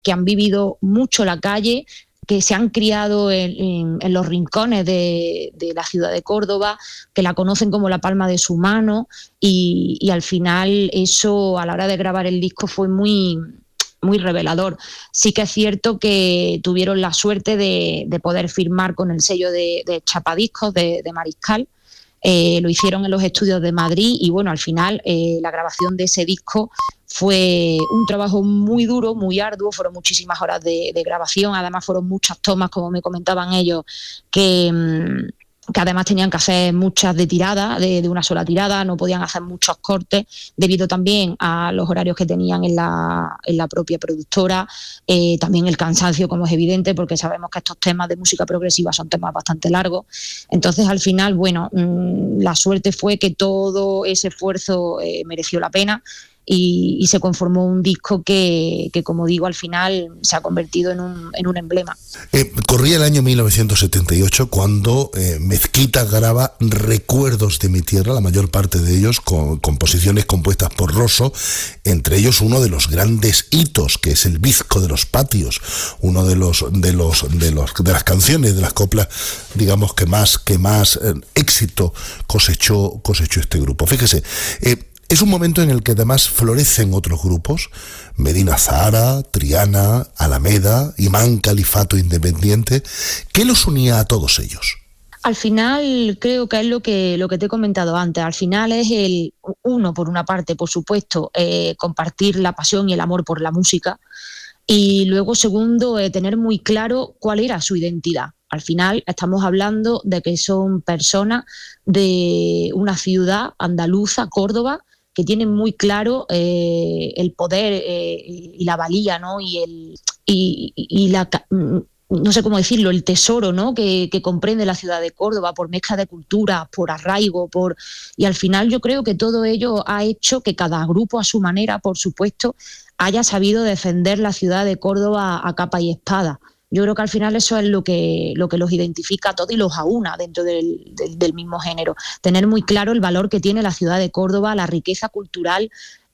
que han vivido mucho la calle, que se han criado en los rincones de la ciudad de Córdoba, que la conocen como la palma de su mano, y al final eso a la hora de grabar el disco fue muy revelador. Sí que es cierto que tuvieron la suerte de poder firmar con el sello de Chapadiscos de Mariscal. Lo hicieron en los estudios de Madrid y bueno, al final la grabación de ese disco fue un trabajo muy duro, muy arduo, fueron muchísimas horas de grabación, además fueron muchas tomas, como me comentaban ellos, que además tenían que hacer muchas de tirada, de una sola tirada, no podían hacer muchos cortes, debido también a los horarios que tenían en la propia productora, también el cansancio, como es evidente, porque sabemos que estos temas de música progresiva son temas bastante largos. Entonces, al final, bueno, la suerte fue que todo ese esfuerzo mereció la pena, y se conformó un disco que, como digo, al final se ha convertido en un emblema. Corría el año 1978 cuando Mezquita graba Recuerdos de mi tierra, la mayor parte de ellos con composiciones compuestas por Rosso, entre ellos uno de los grandes hitos, que es el Bizco de los Patios, uno de las canciones, de las coplas, digamos, que más éxito cosechó este grupo. Fíjese, es un momento en el que además florecen otros grupos: Medina Zahara, Triana, Alameda, Imán Califato Independiente. ¿Qué los unía a todos ellos? Al final creo que es lo que te he comentado antes. Al final es uno, por una parte, por supuesto, compartir la pasión y el amor por la música, y luego, segundo, tener muy claro cuál era su identidad. Al final estamos hablando de que son personas de una ciudad andaluza, Córdoba, que tienen muy claro el poder y la valía, ¿no? Y la, no sé cómo decirlo, el tesoro, ¿no? que comprende la ciudad de Córdoba, por mezcla de cultura, por arraigo, y al final yo creo que todo ello ha hecho que cada grupo a su manera, por supuesto, haya sabido defender la ciudad de Córdoba a capa y espada. Yo creo que al final eso es lo que los identifica a todos y los aúna dentro del mismo género. Tener muy claro el valor que tiene la ciudad de Córdoba, la riqueza cultural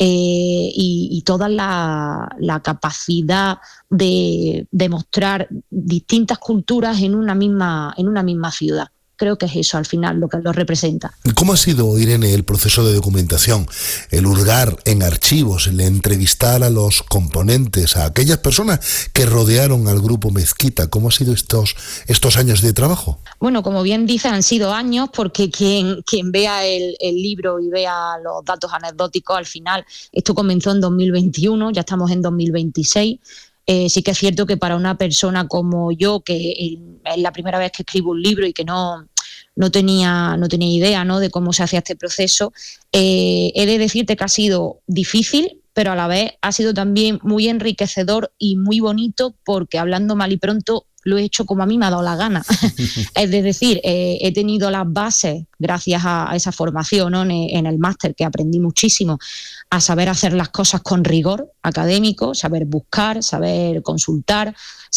y toda la capacidad de mostrar distintas culturas en una misma ciudad. Creo que es eso al final lo que lo representa. ¿Cómo ha sido, Irene, el proceso de documentación? El hurgar en archivos, el entrevistar a los componentes, a aquellas personas que rodearon al grupo Mezquita. ¿Cómo han sido estos años de trabajo? Bueno, como bien dice, han sido años, porque quien vea el libro y vea los datos anecdóticos, al final esto comenzó en 2021, ya estamos en 2026. Sí que es cierto que para una persona como yo, que es la primera vez que escribo un libro y que no tenía idea, ¿no?, de cómo se hacía este proceso, he de decirte que ha sido difícil, pero a la vez ha sido también muy enriquecedor y muy bonito, porque, hablando mal y pronto, lo he hecho como a mí me ha dado la gana. Es decir, he tenido las bases, gracias a esa formación, ¿no?, en el máster, que aprendí muchísimo, a saber hacer las cosas con rigor académico, saber buscar, saber consultar,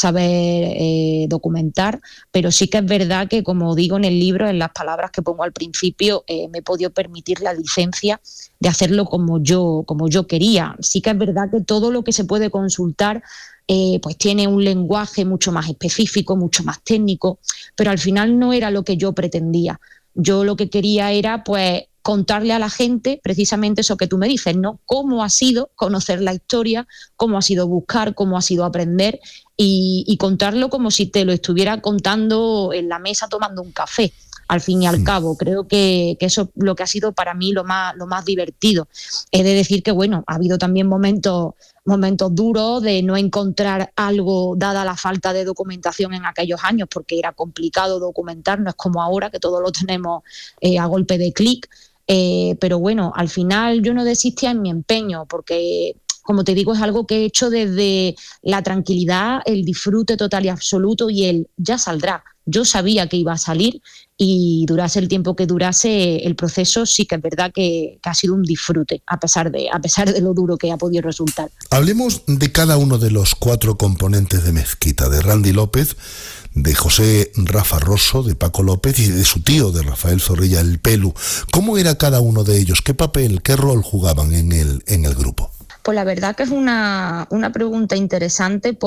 saber documentar, pero sí que es verdad que, como digo en el libro, en las palabras que pongo al principio, me he podido permitir la licencia de hacerlo como yo quería. Sí que es verdad que todo lo que se puede consultar pues tiene un lenguaje mucho más específico, mucho más técnico, pero al final no era lo que yo pretendía. Yo lo que quería era, pues, contarle a la gente precisamente eso que tú me dices, ¿no? Cómo ha sido conocer la historia, cómo ha sido buscar, cómo ha sido aprender, y contarlo como si te lo estuviera contando en la mesa tomando un café. Al fin y al cabo, creo que eso es lo que ha sido para mí lo más divertido. He de decir que, bueno, ha habido también momentos duros de no encontrar algo, dada la falta de documentación en aquellos años, porque era complicado documentar, no es como ahora que todo lo tenemos a golpe de clic. Pero bueno, al final yo no desistía en mi empeño, porque, como te digo, es algo que he hecho desde la tranquilidad, el disfrute total y absoluto, y el ya saldrá. Yo sabía que iba a salir, y durase el tiempo que durase el proceso, sí que es verdad que ha sido un disfrute, a pesar de lo duro que ha podido resultar. Hablemos de cada uno de los 4 componentes de Mezquita: de Randy López, de José Rafa Rosso, de Paco López y de su tío, de Rafael Zorrilla, el Pelu. ¿Cómo era cada uno de ellos? ¿Qué papel, qué rol jugaban en el grupo? Pues la verdad que es una pregunta interesante.